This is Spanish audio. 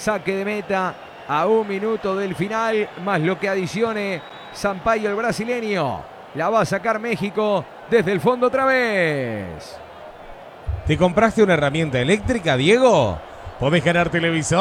Saque de meta a 1 minuto del final, más lo que adicione Sampaio, el brasileño. La va a sacar México desde el fondo otra vez. ¿Te compraste una herramienta eléctrica, Diego? Podés ganar televisor.